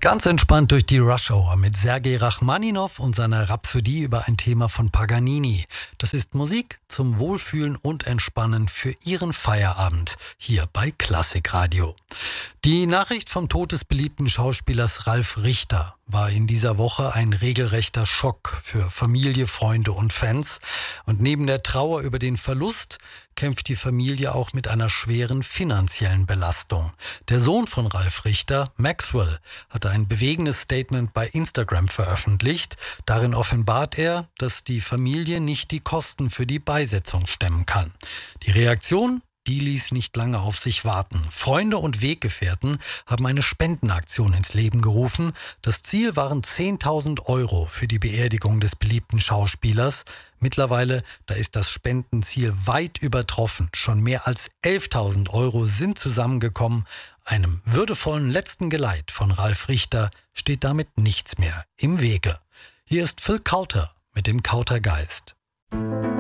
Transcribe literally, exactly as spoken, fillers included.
Ganz entspannt durch die Rush Hour mit Sergei Rachmaninow und seiner Rhapsodie über ein Thema von Paganini. Das ist Musik zum Wohlfühlen und Entspannen für Ihren Feierabend hier bei Klassikradio. Die Nachricht vom Tod des beliebten Schauspielers Ralf Richter war in dieser Woche ein regelrechter Schock für Familie, Freunde und Fans. Und neben der Trauer über den Verlust kämpft die Familie auch mit einer schweren finanziellen Belastung. Der Sohn von Ralf Richter, Maxwell, hatte ein bewegendes Statement bei Instagram veröffentlicht. Darin offenbart er, dass die Familie nicht die Kosten für die Beisetzung stemmen kann. Die Reaktion? Die ließ nicht lange auf sich warten. Freunde und Weggefährten haben eine Spendenaktion ins Leben gerufen. Das Ziel waren zehntausend Euro für die Beerdigung des beliebten Schauspielers. Mittlerweile, da ist das Spendenziel weit übertroffen. Schon mehr als elftausend Euro sind zusammengekommen. Einem würdevollen letzten Geleit von Ralf Richter steht damit nichts mehr im Wege. Hier ist Phil Kauter mit dem Kautergeist.